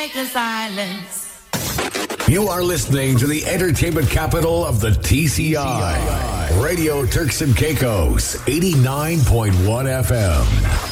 break the silence. You are listening to the entertainment capital of the TCI. Radio Turks and Caicos, 89.1 FM.